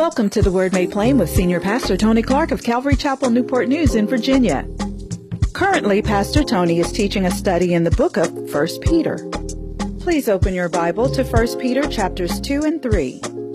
Welcome to The Word Made Plain with Senior Pastor Tony Clark of Calvary Chapel, Newport News in Virginia. Currently, Pastor Tony is teaching a study in the book of 1 Peter. Please open your Bible to 1 Peter chapters 2 and 3.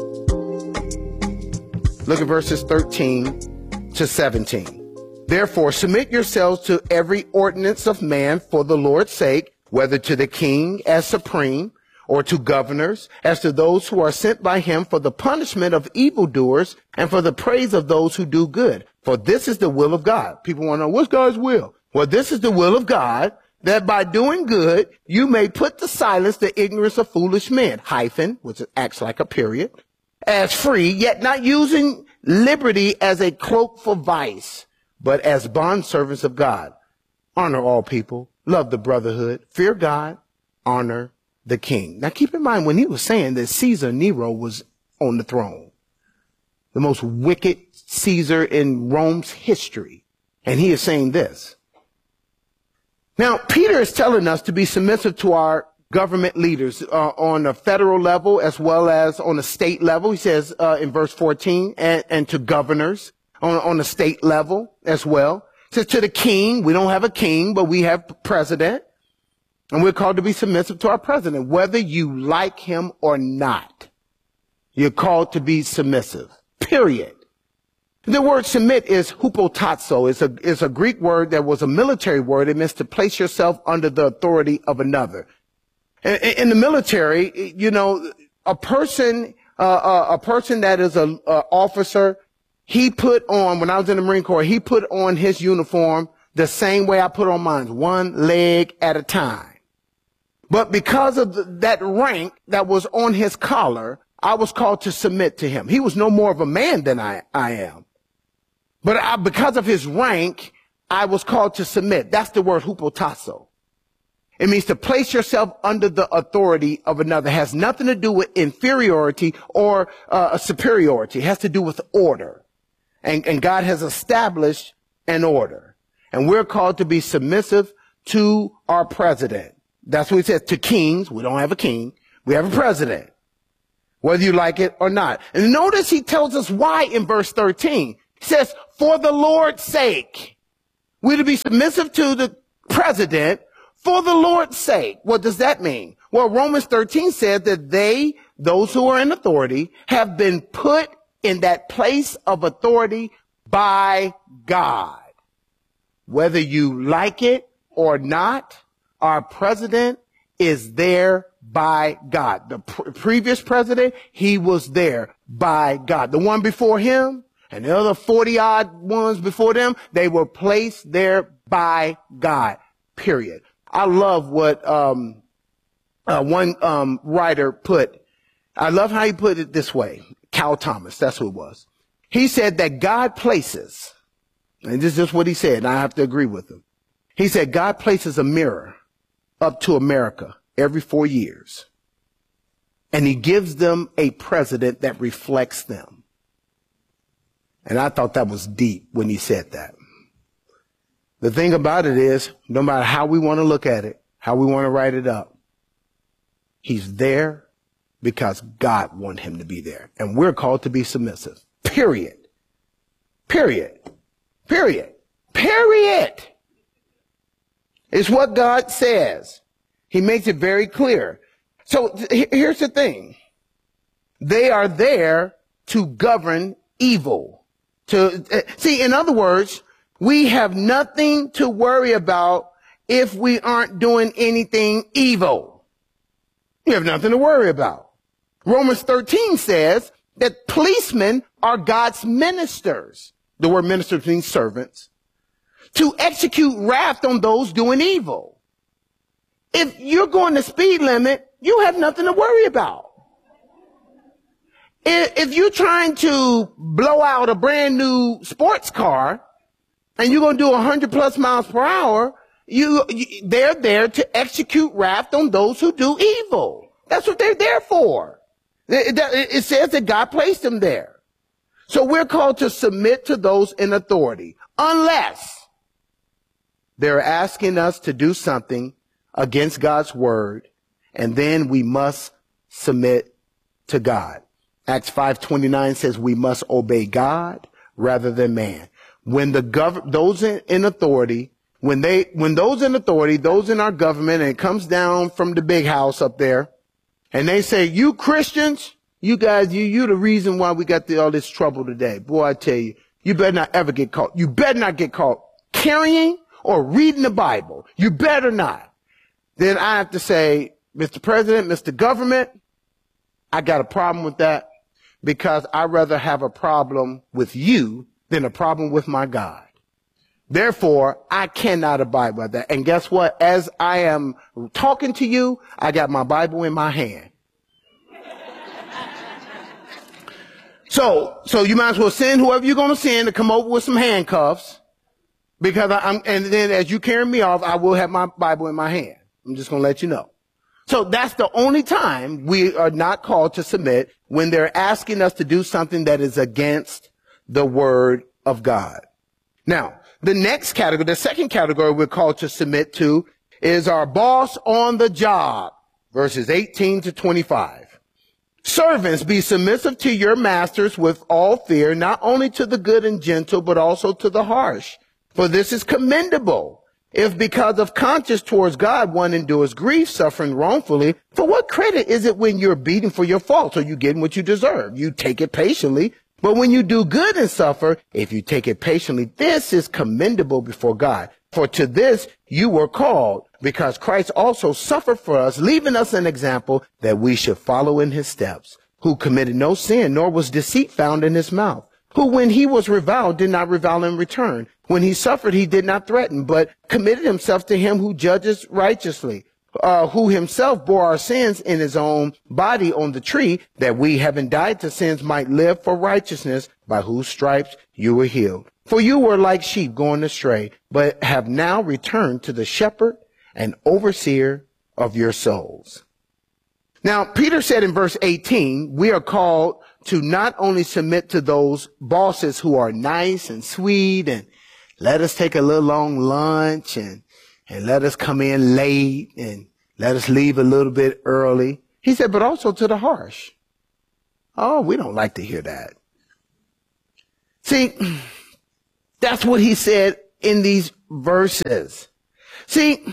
Look at verses 13 to 17. Therefore, submit yourselves to every ordinance of man for the Lord's sake, whether to the king as supreme, or to governors, as to those who are sent by him for the punishment of evildoers and for the praise of those who do good. For this is the will of God. People want to know, what's God's will? Well, this is the will of God, that by doing good, you may put to silence the ignorance of foolish men, hyphen, which acts like a period, as free, yet not using liberty as a cloak for vice, but as bondservants of God. Honor all people, love the brotherhood, fear God, honor the king. Now keep in mind when he was saying that Caesar Nero was on the throne, the most wicked Caesar in Rome's history. And he is saying this. Now, Peter is telling us to be submissive to our government leaders on a federal level as well as on a state level. He says in verse 14, and to governors on a state level as well. He says to the king, we don't have a king, but we have president. And we're called to be submissive to our president, whether you like him or not. You're called to be submissive, period. The word submit is hupotasso. It's a Greek word that was a military word. It means to place yourself under the authority of another. In the military, you know, a person that is an officer, he put on, when I was in the Marine Corps, he put on his uniform the same way I put on mine, one leg at a time. But because of that rank that was on his collar, I was called to submit to him. He was no more of a man than I am. But because of his rank, I was called to submit. That's the word hupotasso. It means to place yourself under the authority of another. It has nothing to do with inferiority or superiority. It has to do with order. And God has established an order. And we're called to be submissive to our president. That's what he says, to kings. We don't have a king. We have a president, whether you like it or not. And notice he tells us why in verse 13. He says, for the Lord's sake. We're to be submissive to the president for the Lord's sake. What does that mean? Well, Romans 13 says that those who are in authority, have been put in that place of authority by God. Whether you like it or not, our president is there by God. The previous president, he was there by God. The one before him and the other 40-odd ones before them, they were placed there by God, period. I love what one writer put. I love how he put it this way. Cal Thomas, that's who it was. He said that God places, and this is just what he said, and I have to agree with him. He said God places a mirror up to America every 4 years. And he gives them a president that reflects them. And I thought that was deep when he said that. The thing about it is, no matter how we want to look at it, how we want to write it up, he's there because God wanted him to be there. And we're called to be submissive. Period. Period. Period. Period. It's what God says. He makes it very clear. So here's the thing. They are there to govern evil. See, in other words, we have nothing to worry about if we aren't doing anything evil. We have nothing to worry about. Romans 13 says that policemen are God's ministers. The word ministers means servants. To execute wrath on those doing evil. If you're going the speed limit, you have nothing to worry about. If you're trying to blow out a brand new sports car and you're going to do 100 plus miles per hour, they're there to execute wrath on those who do evil. That's what they're there for. It says that God placed them there. So we're called to submit to those in authority, unless they're asking us to do something against God's word, and then we must submit to God. Acts 5:29 says we must obey God rather than man. When those in authority, those in our government, and it comes down from the big house up there, and they say, you Christians, you guys, you the reason why we got all this trouble today. Boy, I tell you, you better not ever get caught. You better not get caught carrying or reading the Bible. You better not. Then I have to say, Mr. President, Mr. Government, I got a problem with that, because I'd rather have a problem with you than a problem with my God. Therefore, I cannot abide by that. And guess what? As I am talking to you, I got my Bible in my hand. So you might as well send whoever you're going to send to come over with some handcuffs, because and then as you carry me off, I will have my Bible in my hand. I'm just going to let you know. So that's the only time we are not called to submit, when they're asking us to do something that is against the word of God. Now, the next category, the second category we're called to submit to, is our boss on the job, verses 18 to 25. Servants, be submissive to your masters with all fear, not only to the good and gentle, but also to the harsh. For this is commendable. If because of conscience towards God one endures grief, suffering wrongfully, for what credit is it when you're beaten for your faults, or you getting what you deserve? You take it patiently. But when you do good and suffer, if you take it patiently, this is commendable before God. For to this you were called, because Christ also suffered for us, leaving us an example that we should follow in his steps, who committed no sin, nor was deceit found in his mouth, who when he was reviled did not revile in return. When he suffered, he did not threaten, but committed himself to him who judges righteously, who himself bore our sins in his own body on the tree, that we, having died to sins, might live for righteousness, by whose stripes you were healed. For you were like sheep going astray, but have now returned to the shepherd and overseer of your souls. Now, Peter said in verse 18, we are called to not only submit to those bosses who are nice and sweet and let us take a little long lunch and let us come in late and let us leave a little bit early. He said, but also to the harsh. Oh, we don't like to hear that. See, that's what he said in these verses. See,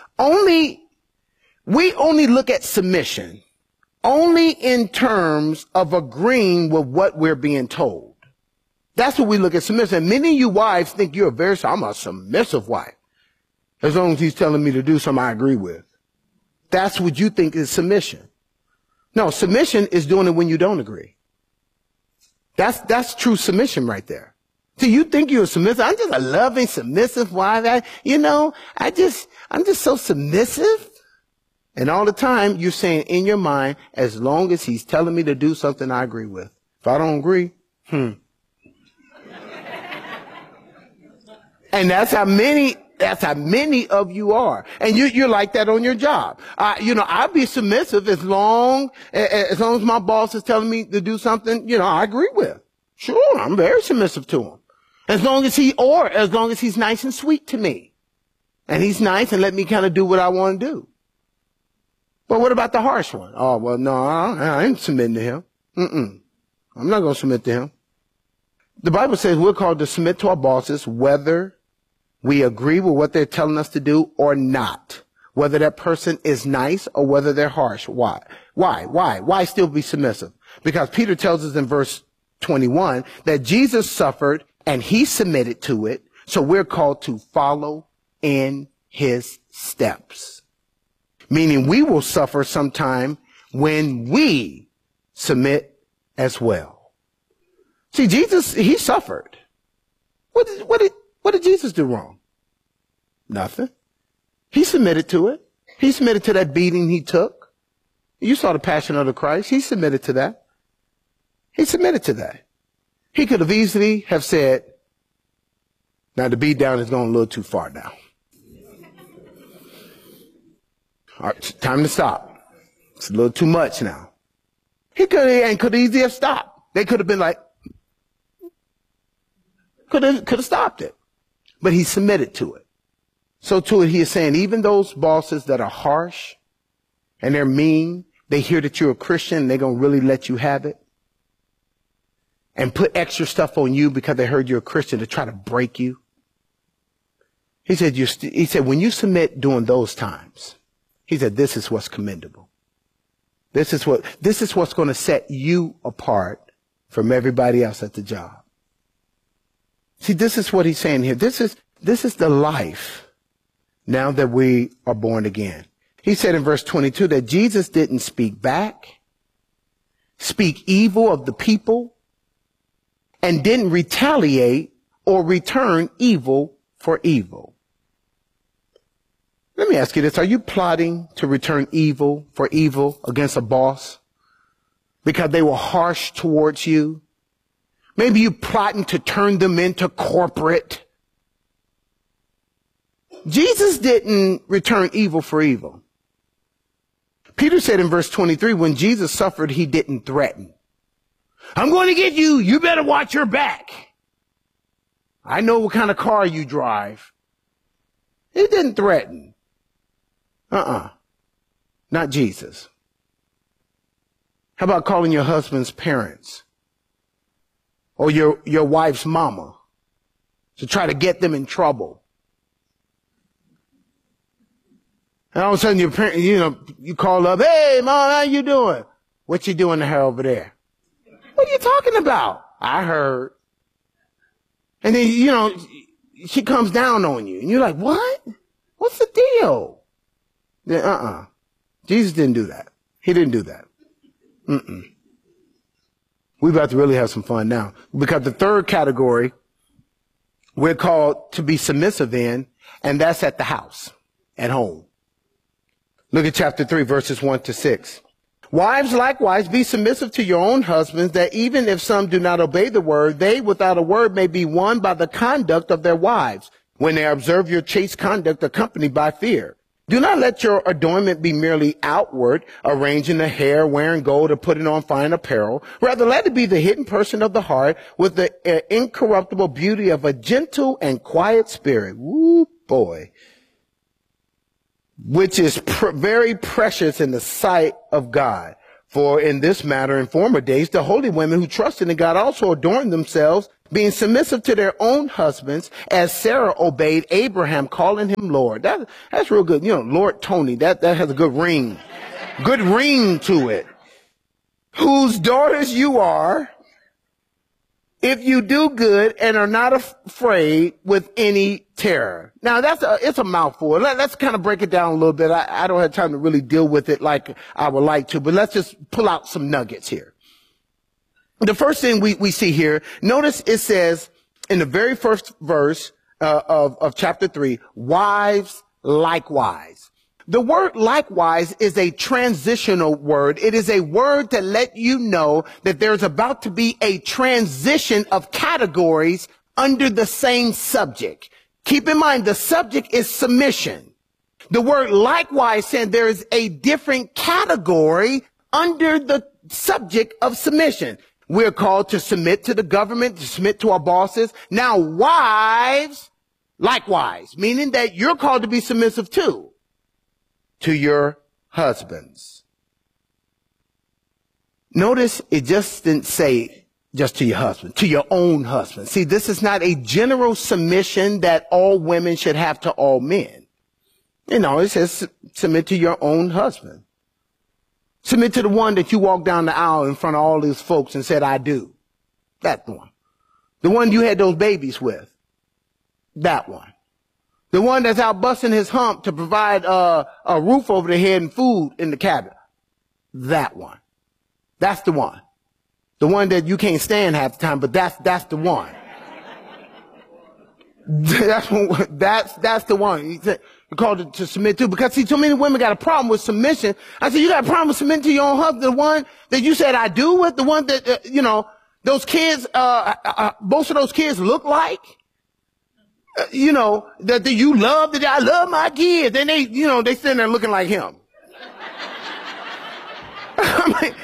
we only look at submission only in terms of agreeing with what we're being told. That's what we look at submission. And many of you wives think I'm a submissive wife. As long as he's telling me to do something I agree with. That's what you think is submission. No, submission is doing it when you don't agree. That's true submission right there. So you think you're submissive? I'm just a loving, submissive wife. I'm just so submissive. And all the time you're saying in your mind, as long as he's telling me to do something I agree with. If I don't agree, And that's how many of you are. And you're like that on your job. I'll be submissive as long as my boss is telling me to do something, I agree with. Sure, I'm very submissive to him. As long as he's nice and sweet to me. And he's nice and let me kind of do what I want to do. But what about the harsh one? Oh, well, no, I ain't submitting to him. I'm not going to submit to him. The Bible says we're called to submit to our bosses whether we agree with what they're telling us to do or not. Whether that person is nice or whether they're harsh. Why? Why still be submissive? Because Peter tells us in verse 21 that Jesus suffered and he submitted to it. So we're called to follow in his steps. Meaning we will suffer sometime when we submit as well. See, Jesus, he suffered. What did Jesus do wrong? Nothing. He submitted to it. He submitted to that beating he took. You saw the Passion of the Christ. He submitted to that. He submitted to that. He could have easily have said, now the beat down is going a little too far now. All right, time to stop. It's a little too much now. He could easily have stopped. They could have been like, could have stopped it. But he submitted to it. So to it, he is saying, even those bosses that are harsh and they're mean, they hear that you're a Christian and they're going to really let you have it. and put extra stuff on you because they heard you're a Christian to try to break you. He said, when you submit during those times, he said, this is what's commendable. This is what's going to set you apart from everybody else at the job. See, this is what he's saying here. This is the life now that we are born again. He said in verse 22 that Jesus didn't speak back, speak evil of the people, and didn't retaliate or return evil for evil. Let me ask you this. Are you plotting to return evil for evil against a boss because they were harsh towards you? Maybe you're plotting to turn them into corporate. Jesus didn't return evil for evil. Peter said in verse 23, when Jesus suffered, he didn't threaten. I'm going to get you. You better watch your back. I know what kind of car you drive. He didn't threaten. Not Jesus. How about calling your husband's parents or your wife's mama to try to get them in trouble? And all of a sudden your parent, you call up, hey, Mom, how you doing? What you doing to her over there? What are you talking about? I heard. And then, she comes down on you and you're like, what? What's the deal? Then, Jesus didn't do that. He didn't do that. We're about to really have some fun now, because the third category we're called to be submissive in, and that's at the house, at home. Look at chapter 3, verses 1 to 6. Wives, likewise, be submissive to your own husbands, that even if some do not obey the word, they without a word may be won by the conduct of their wives, when they observe your chaste conduct accompanied by fear. Do not let your adornment be merely outward, arranging the hair, wearing gold, or putting on fine apparel. Rather, let it be the hidden person of the heart with the incorruptible beauty of a gentle and quiet spirit. Woo, boy. Which is very precious in the sight of God. For in this matter, in former days, the holy women who trusted in God also adorned themselves, being submissive to their own husbands, as Sarah obeyed Abraham, calling him Lord. That's real good. Lord Tony, that has a good ring. Good ring to it. Whose daughters you are, if you do good and are not afraid with any terror. Now it's a mouthful. Let's kind of break it down a little bit. I don't have time to really deal with it like I would like to, but let's just pull out some nuggets here. The first thing we see here, notice it says in the very first verse of chapter 3, wives likewise. The word likewise is a transitional word. It is a word to let you know that there's about to be a transition of categories under the same subject. Keep in mind, the subject is submission. The word likewise saying there is a different category under the subject of submission. We're called to submit to the government, to submit to our bosses. Now, wives, likewise, meaning that you're called to be submissive too, to your husbands. Notice it just didn't say just to your husband, to your own husband. See, this is not a general submission that all women should have to all men. It says submit to your own husband. Submit to the one that you walked down the aisle in front of all these folks and said, I do. That one. The one you had those babies with. That one. The one that's out busting his hump to provide a roof over the head and food in the cabin. That one. That's the one. The one that you can't stand half the time, but that's the one. That's the one. He said, you're called to submit to, because see, too many women got a problem with submission. I said, you got a problem with submitting to your own husband, the one that you said I do with, the one that, those kids, most of those kids look like, that you love, that I love my kids. And they sitting there looking like him. I mean,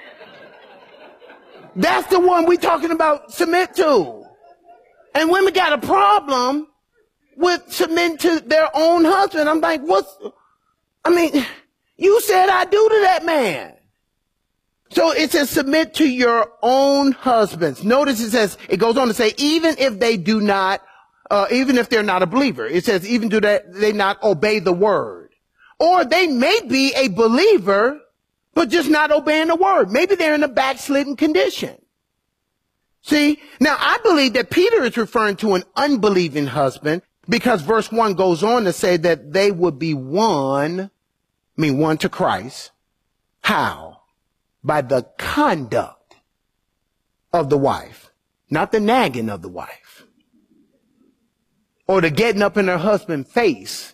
that's the one we talking about submit to. And women got a problem with submitting to their own husband. I'm like, you said I do to that man. So it says submit to your own husbands. Notice it goes on to say, even if they do not, even if they're not a believer. It says, even do they not obey the word. Or they may be a believer, but just not obeying the word. Maybe they're in a backslidden condition. See, now I believe that Peter is referring to an unbelieving husband because verse 1 goes on to say that they would be one to Christ. How? By the conduct of the wife, not the nagging of the wife, or the getting up in her husband's face,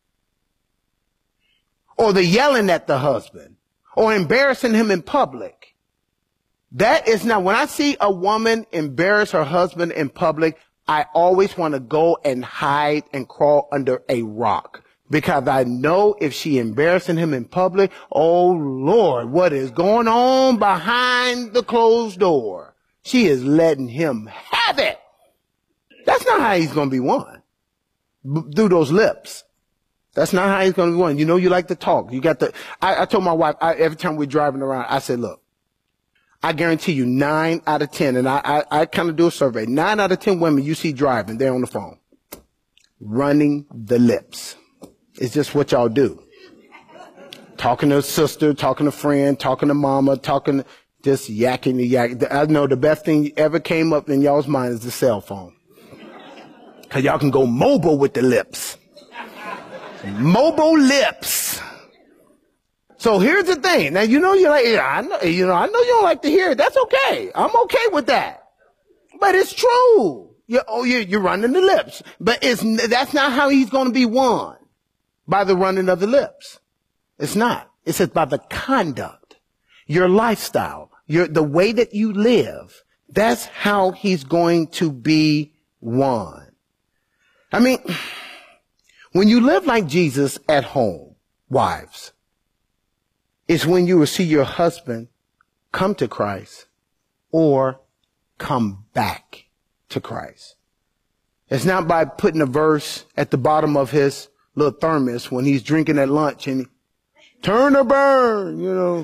or the yelling at the husband, or embarrassing him in public. That is not, when I see a woman embarrass her husband in public, I always want to go and hide and crawl under a rock. Because I know if she embarrassing him in public, oh Lord, what is going on behind the closed door? She is letting him have it. That's not how he's going to be won. Through those lips. That's not how he's going to be won. You know, you like to talk. You got I told my wife, every time we're driving around, I said, look, I guarantee you 9 out of 10, and I kind of do a survey. 9 out of 10 women you see driving, they're on the phone. Running the lips. It's just what y'all do. Talking to a sister, talking to a friend, talking to mama, just yakking the yak. I know the best thing ever came up in y'all's mind is the cell phone. Cause y'all can go mobile with the lips. Mobile lips. So here's the thing. Now, you know, you're like, yeah, I know you don't like to hear it. That's okay. I'm okay with that. But it's true. You're running the lips. But that's not how he's going to be won. By the running of the lips. It's not. It says by the conduct, your lifestyle, the way that you live. That's how he's going to be won. I mean, when you live like Jesus at home, wives, it's when you will see your husband come to Christ or come back to Christ. It's not by putting a verse at the bottom of his little thermos when he's drinking at lunch and turn or burn, you know.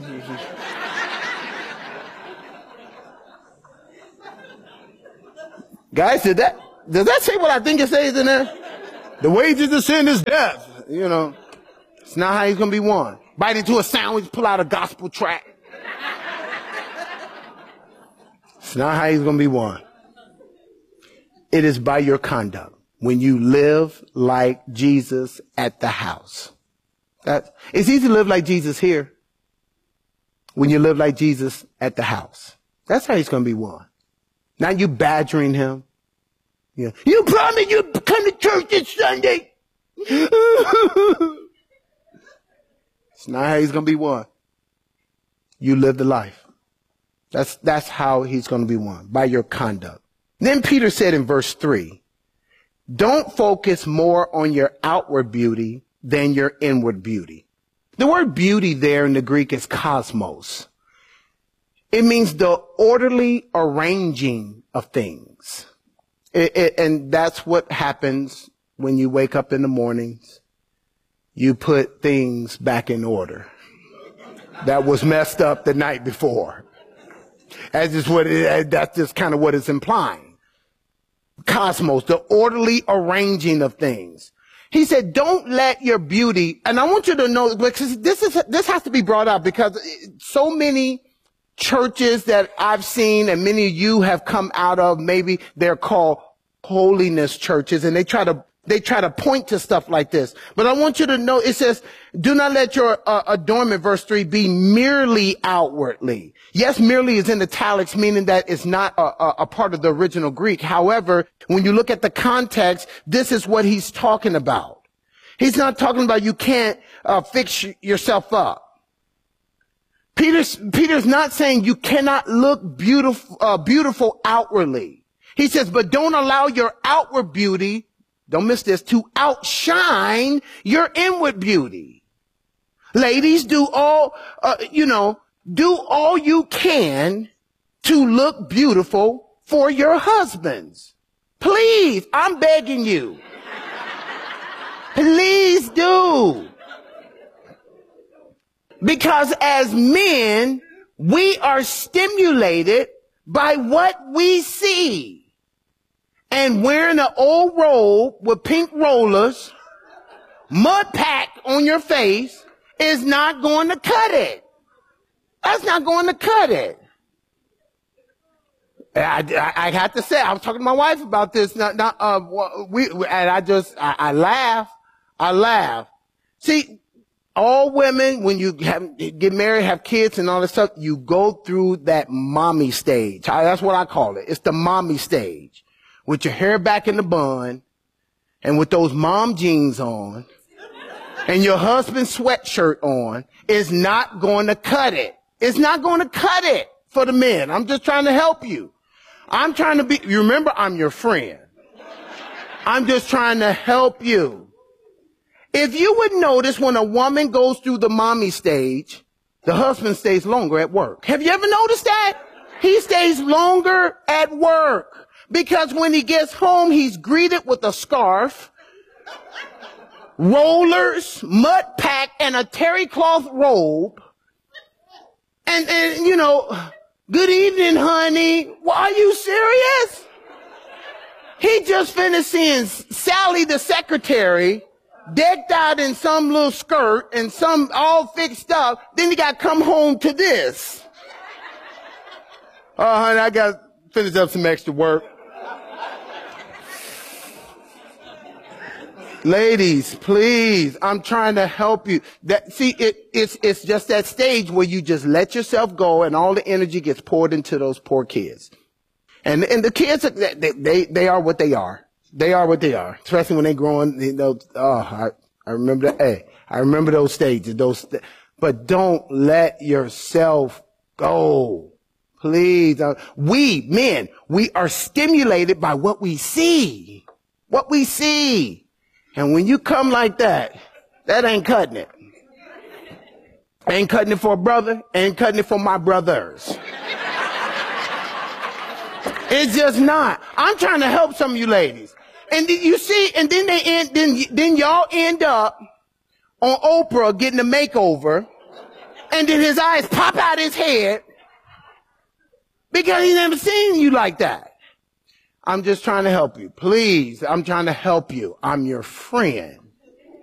Guys, does that say what I think it says in there? The wages of sin is death. You know, it's not how he's going to be won. Bite into a sandwich, pull out a gospel tract. It's not how he's going to be won. It is by your conduct. When you live like Jesus at the house. It's easy to live like Jesus here. When you live like Jesus at the house. That's how he's going to be won. Not you badgering him. You promised you'd come to church this Sunday. It's not how he's going to be won. You live the life. That's how he's going to be won. By your conduct. Then Peter said in verse 3, don't focus more on your outward beauty than your inward beauty. The word beauty there in the Greek is cosmos. It means the orderly arranging of things. And that's what happens when you wake up in the mornings. You put things back in order that was messed up the night before. That's just kind of what it's implying. Cosmos, the orderly arranging of things. He said, don't let your beauty, and I want you to know, because this has to be brought up because so many churches that I've seen and many of you have come out of, maybe they're called holiness churches, and they try to point to stuff like this. But I want you to know, it says, do not let your adornment, verse 3, be merely outwardly. Yes, merely is in italics, meaning that it's not a part of the original Greek. However, when you look at the context, this is what he's talking about. He's not talking about you can't fix yourself up. Peter's not saying you cannot look beautiful outwardly. He says, but don't allow your outward beauty, don't miss this, to outshine your inward beauty. Ladies, do all you can to look beautiful for your husbands. Please, I'm begging you. Please do. Because as men, We are stimulated by what we see. And wearing an old robe with pink rollers, mud pack on your face is not going to cut it. That's not going to cut it. I have to say, I was talking to my wife about this. I laugh. See, all women, when you get married, have kids and all this stuff, you go through that mommy stage. That's what I call it. It's the mommy stage. With your hair back in the bun, and with those mom jeans on, and your husband's sweatshirt on, is not going to cut it. It's not going to cut it for the men. I'm just trying to help you. I'm trying to be, you remember, I'm your friend. I'm just trying to help you. If you would notice, when a woman goes through the mommy stage, the husband stays longer at work. Have you ever noticed that? He stays longer at work because when he gets home, he's greeted with a scarf, rollers, mud pack, and a terry cloth robe. And you know, good evening, honey. Well, are you serious? He just finished seeing Sally the secretary decked out in some little skirt and some all fixed up. Then he got to come home to this. Oh, honey, I got to finish up some extra work. Ladies, please, I'm trying to help you. It's just that stage where you just let yourself go and all the energy gets poured into those poor kids. And the kids, they are what they are. They are what they are. Especially when they growing, I remember that. Hey, I remember those stages, but don't let yourself go. Please. We, men, we are stimulated by what we see. What we see. And when you come like that, that ain't cutting it. Ain't cutting it for a brother, ain't cutting it for my brothers. It's just not. I'm trying to help some of you ladies. And you see, and then y'all end up on Oprah getting a makeover, and then his eyes pop out his head because he never seen you like that. I'm just trying to help you. Please, I'm trying to help you. I'm your friend.